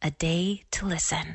A Day to Listen.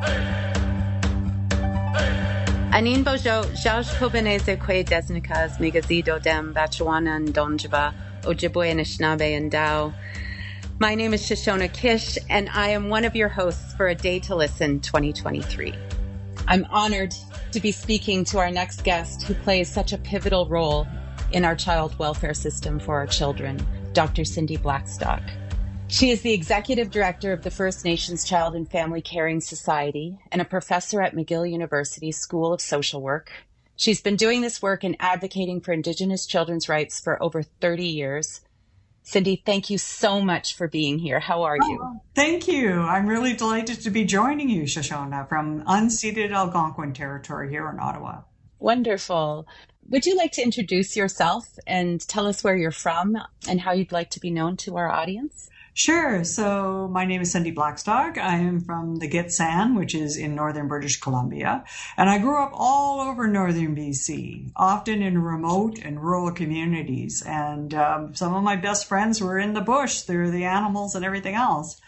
Anin bojo, Jaj Kobanese Kwe Desnikas, Megazido Dem, Bachuana and Donjaba, Ojibwe and Anishinaabe and Dao. My name is Shoshona Kish, and I am one of your hosts for A Day to Listen 2023. I'm honored to be speaking to our next guest who plays such a pivotal role in our child welfare system for our children, Dr. Cindy Blackstock. She is the Executive Director of the First Nations Child and Family Caring Society and a professor at McGill University School of Social Work. She's been doing this work and advocating for Indigenous children's rights for over 30 years. Cindy, thank you so much for being here. How are you? Thank you. I'm really delighted to be joining you, Shoshona, from unceded Algonquin territory here in Ottawa. Wonderful. Would you like to introduce yourself and tell us where you're from and how you'd like to be known to our audience? Sure. So my name is Cindy Blackstock. I am from the Gitxsan, which is in northern British Columbia. And I grew up all over northern BC, often in remote and rural communities. And some of my best friends were in the bush through the animals and everything else.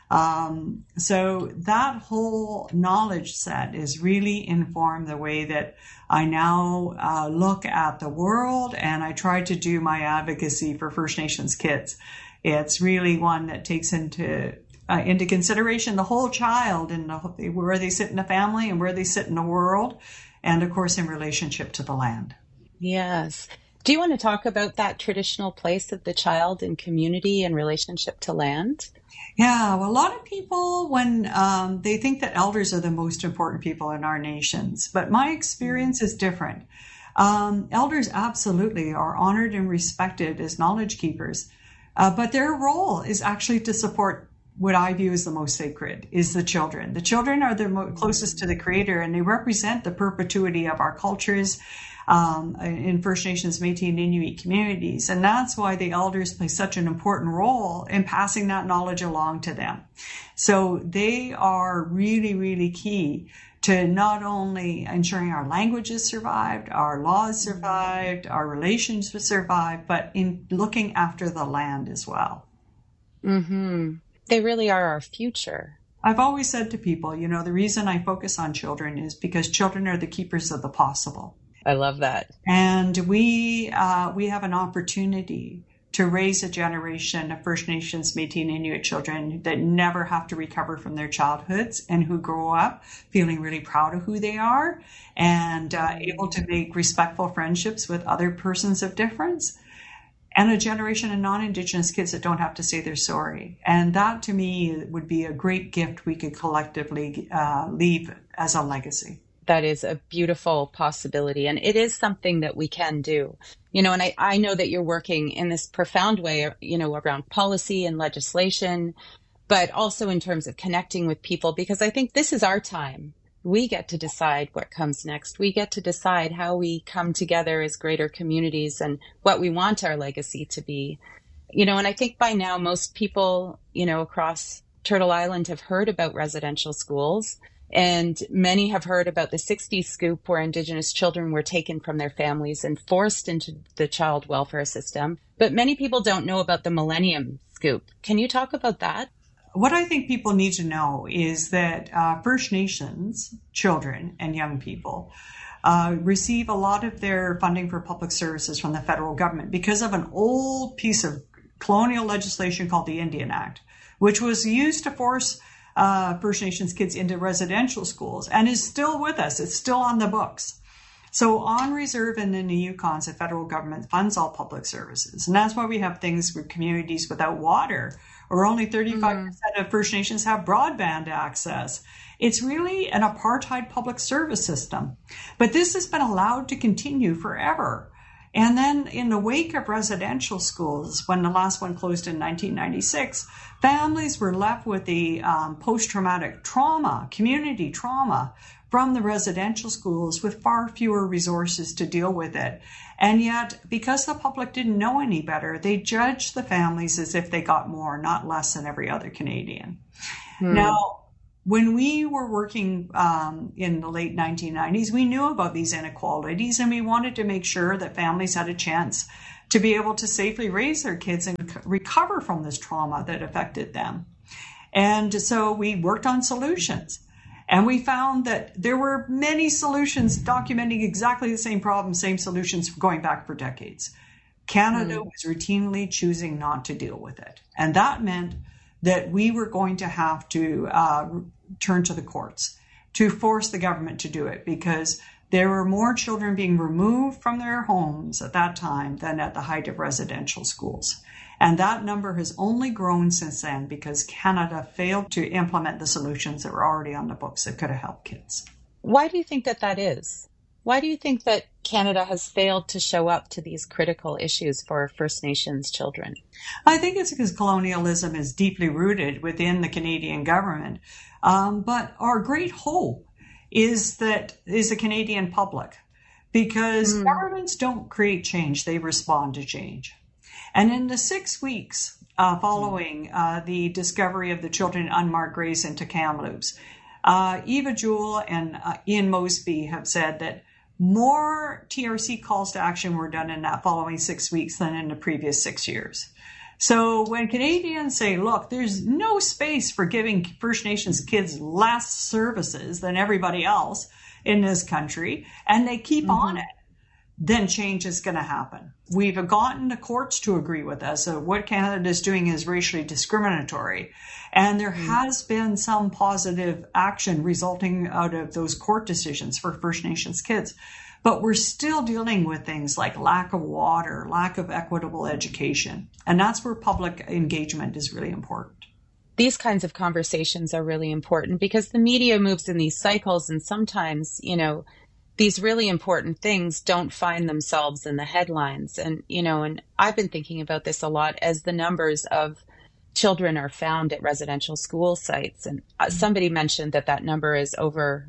So that whole knowledge set has really informed the way that I now look at the world, and I try to do my advocacy for First Nations kids. It's really one that takes into consideration the whole child and where they sit in the family and where they sit in the world, and of course in relationship to the land. Yes. Do you want to talk about that traditional place of the child in community and relationship to land? Yeah, well, a lot of people, when they think that elders are the most important people in our nations, but my experience is different. Elders absolutely are honored and respected as knowledge keepers. But their role is actually to support what I view as the most sacred, is the children. The children are the closest to the Creator, and they represent the perpetuity of our cultures in First Nations, Métis, and Inuit communities. And that's why the elders play such an important role in passing that knowledge along to them. So they are really, really key to not only ensuring our languages survived, our laws survived, our relations survived, but in looking after the land as well. Mm-hmm. They really are our future. I've always said to people, the reason I focus on children is because children are the keepers of the possible. I love that. And we have an opportunity to raise a generation of First Nations, Métis, and Inuit children that never have to recover from their childhoods and who grow up feeling really proud of who they are and able to make respectful friendships with other persons of difference, and a generation of non-Indigenous kids that don't have to say they're sorry. And that, to me, would be a great gift we could collectively leave as a legacy. That is a beautiful possibility. And it is something that we can do. And I know that you're working in this profound way, around policy and legislation, but also in terms of connecting with people, because I think this is our time. We get to decide what comes next. We get to decide how we come together as greater communities and what we want our legacy to be. And I think by now most people, across Turtle Island have heard about residential schools. And many have heard about the 60s scoop where Indigenous children were taken from their families and forced into the child welfare system. But many people don't know about the Millennium scoop. Can you talk about that? What I think people need to know is that First Nations children and young people receive a lot of their funding for public services from the federal government because of an old piece of colonial legislation called the Indian Act, which was used to force First Nations kids into residential schools and is still with us. It's still on the books. So on reserve and in the Yukons, the federal government funds all public services. And that's why we have things with communities without water, or only 35% of First Nations have broadband access. It's really an apartheid public service system. But this has been allowed to continue forever. And then in the wake of residential schools, when the last one closed in 1996, families were left with the post-traumatic trauma, community trauma from the residential schools with far fewer resources to deal with it. And yet, because the public didn't know any better, they judged the families as if they got more, not less than every other Canadian. Now, when we were working in the late 1990s, we knew about these inequalities, and we wanted to make sure that families had a chance to be able to safely raise their kids and recover from this trauma that affected them. And so we worked on solutions. And we found that there were many solutions documenting exactly the same problem, same solutions going back for decades. Canada was routinely choosing not to deal with it. And that meant that we were going to have to turn to the courts to force the government to do it, because there were more children being removed from their homes at that time than at the height of residential schools. And that number has only grown since then because Canada failed to implement the solutions that were already on the books that could have helped kids. Why do you think that is? Why do you think that Canada has failed to show up to these critical issues for First Nations children? I think it's because colonialism is deeply rooted within the Canadian government. But our great hope is the Canadian public, because governments don't create change, they respond to change. And in the 6 weeks following the discovery of the children in unmarked graves into Kamloops, Eva Jewell and Ian Mosby have said that more TRC calls to action were done in that following 6 weeks than in the previous 6 years. So when Canadians say, look, there's no space for giving First Nations kids less services than everybody else in this country, and they keep on it, then change is going to happen. We've gotten the courts to agree with us. So what Canada is doing is racially discriminatory. And there has been some positive action resulting out of those court decisions for First Nations kids. But we're still dealing with things like lack of water, lack of equitable education. And that's where public engagement is really important. These kinds of conversations are really important because the media moves in these cycles, and sometimes, these really important things don't find themselves in the headlines. And, and I've been thinking about this a lot as the numbers of children are found at residential school sites. And somebody mentioned that number is over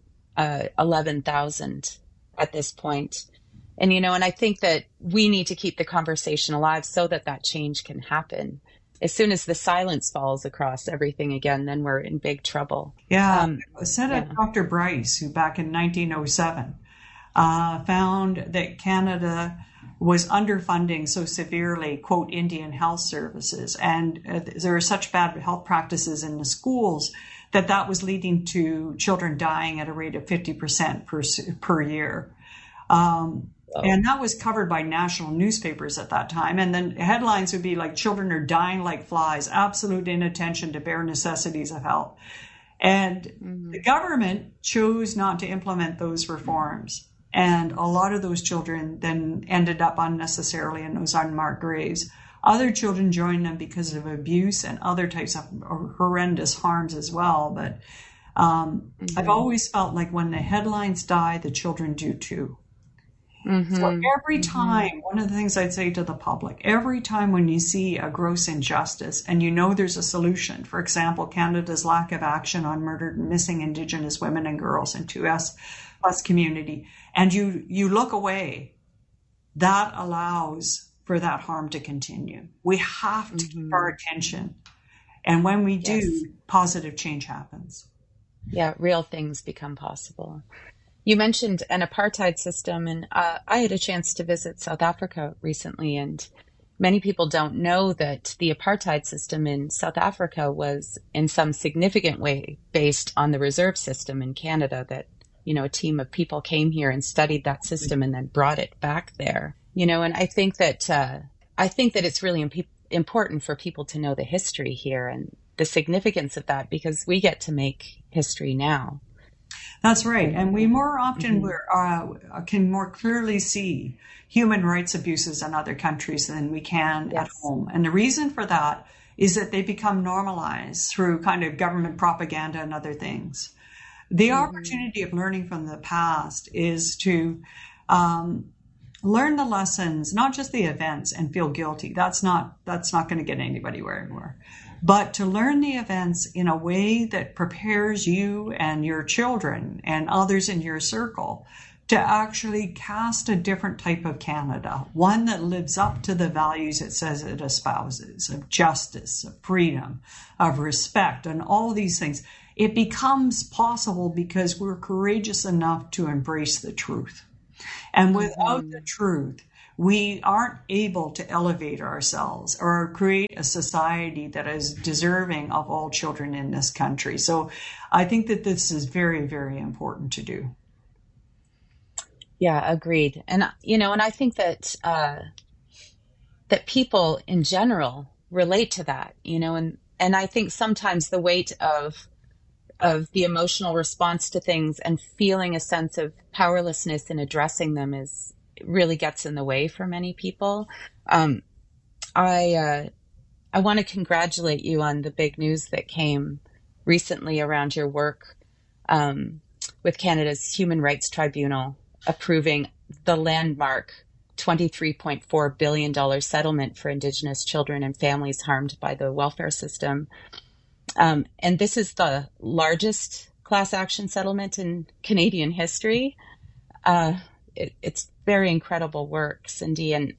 11,000 at this point. And, and I think that we need to keep the conversation alive so that change can happen. As soon as the silence falls across everything again, then we're in big trouble. Yeah. Senator Dr. Bryce, who back in 1907, found that Canada was underfunding so severely, quote, Indian health services. And there are such bad health practices in the schools that was leading to children dying at a rate of 50% per year. And that was covered by national newspapers at that time. And then headlines would be like, children are dying like flies, absolute inattention to bare necessities of health. And the government chose not to implement those reforms. And a lot of those children then ended up unnecessarily in those unmarked graves. Other children joined them because of abuse and other types of horrendous harms as well. But I've always felt like when the headlines die, the children do too. So every time, one of the things I'd say to the public, every time when you see a gross injustice and there's a solution, for example, Canada's lack of action on murdered and missing Indigenous women and girls in 2S plus community, and you look away, that allows for that harm to continue. We have to keep our attention. And when we do, positive change happens. Yeah, real things become possible. You mentioned an apartheid system, and I had a chance to visit South Africa recently, and many people don't know that the apartheid system in South Africa was in some significant way based on the reserve system in Canada, that, a team of people came here and studied that system and then brought it back there. And I think that it's really important for people to know the history here and the significance of that, because we get to make history now. That's right. And we more often can more clearly see human rights abuses in other countries than we can at home. And the reason for that is that they become normalized through kind of government propaganda and other things. The opportunity of learning from the past is to learn the lessons, not just the events, and feel guilty. That's not going to get anybody anywhere. But to learn the events in a way that prepares you and your children and others in your circle to actually cast a different type of Canada, one that lives up to the values it says it espouses, of justice, of freedom, of respect, and all these things. It becomes possible because we're courageous enough to embrace the truth. And without the truth, we aren't able to elevate ourselves or create a society that is deserving of all children in this country. So I think that this is very, very important to do. Yeah, agreed. And and I think that that people in general relate to that, and I think sometimes the weight of the emotional response to things and feeling a sense of powerlessness in addressing them is really gets in the way for many people. Um, I want to congratulate you on the big news that came recently around your work um, with Canada's Human Rights Tribunal approving the landmark $23.4 billion settlement for Indigenous children and families harmed by the welfare system. And this is the largest class action settlement in Canadian history. It's very incredible work, Cindy. And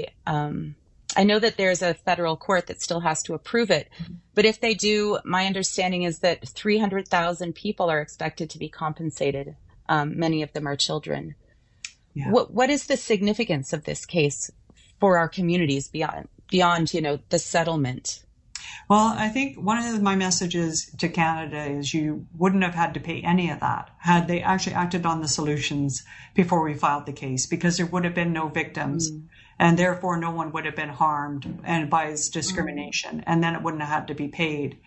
I know that there's a federal court that still has to approve it. But if they do, my understanding is that 300,000 people are expected to be compensated. Many of them are children. Yeah. What is the significance of this case for our communities beyond the settlement? Well, I think one of my messages to Canada is you wouldn't have had to pay any of that had they actually acted on the solutions before we filed the case, because there would have been no victims and therefore no one would have been harmed and by its discrimination, and then it wouldn't have had to be paid.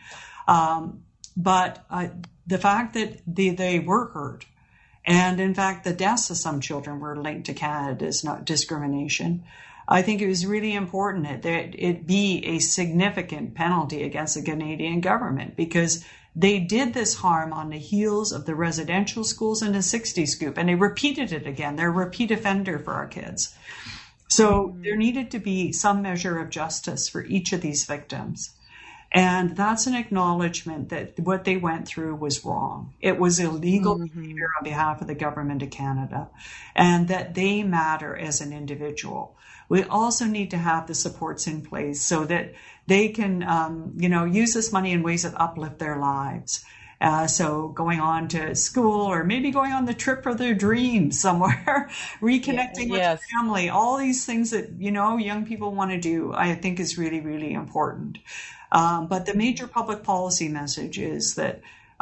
But the fact that they were hurt, and in fact the deaths of some children were linked to Canada's not discrimination, I think it was really important that it be a significant penalty against the Canadian government, because they did this harm on the heels of the residential schools in the 60s scoop, and they repeated it again. They're a repeat offender for our kids. So there needed to be some measure of justice for each of these victims. And that's an acknowledgement that what they went through was wrong. It was illegal behavior on behalf of the government of Canada, and that they matter as an individual. We also need to have the supports in place so that they can, use this money in ways that uplift their lives. So going on to school, or maybe going on the trip for their dreams somewhere, reconnecting with their family, all these things that, young people want to do, I think is really, really important. But the major public policy message is that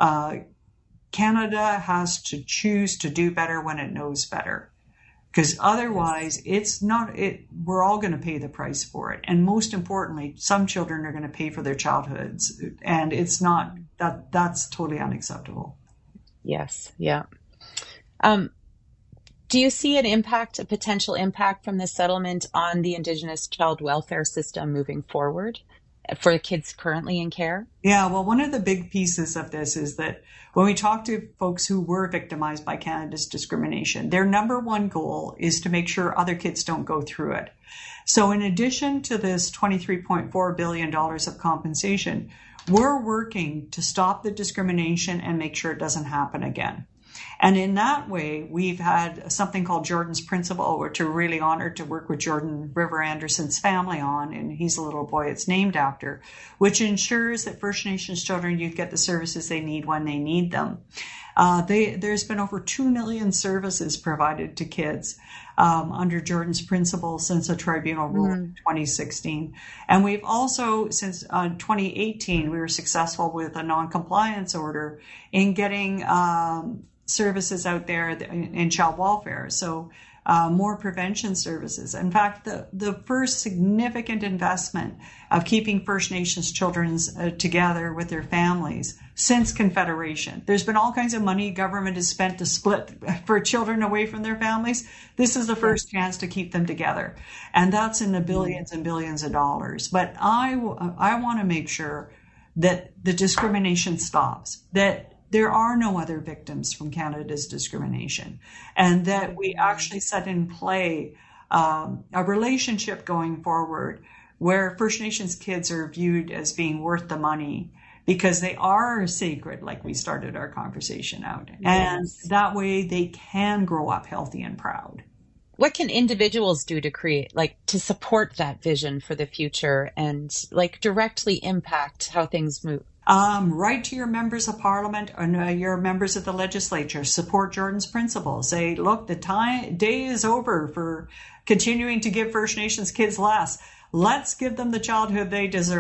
Canada has to choose to do better when it knows better. Because otherwise, we're all going to pay the price for it. And most importantly, some children are going to pay for their childhoods. And it's not, that's totally unacceptable. Yes. Yeah. Do you see a potential impact from this settlement on the Indigenous child welfare system moving forward for kids currently in care? Yeah, well, one of the big pieces of this is that when we talk to folks who were victimized by Canada's discrimination, their number one goal is to make sure other kids don't go through it. So in addition to this $23.4 billion of compensation, we're working to stop the discrimination and make sure it doesn't happen again. And in that way, we've had something called Jordan's Principle, which we're really honored to work with Jordan River Anderson's family on, and he's a little boy it's named after, which ensures that First Nations children and youth get the services they need when they need them. There's been over 2 million services provided to kids under Jordan's Principle since the tribunal ruled in 2016. And we've also, since 2018, we were successful with a non-compliance order in getting services out there in child welfare. So more prevention services. In fact, the first significant investment of keeping First Nations children together with their families since Confederation. There's been all kinds of money government has spent to split for children away from their families. This is the first chance to keep them together. And that's in the billions and billions of dollars. But I want to make sure that the discrimination stops, that there are no other victims from Canada's discrimination, and that we actually set in play a relationship going forward where First Nations kids are viewed as being worth the money because they are sacred, like we started our conversation out. And that way they can grow up healthy and proud. What can individuals do to create, like, to support that vision for the future and, like, directly impact how things move? Write to your members of parliament and your members of the legislature. Support Jordan's principles. Say, look, the day is over for continuing to give First Nations kids less. Let's give them the childhood they deserve.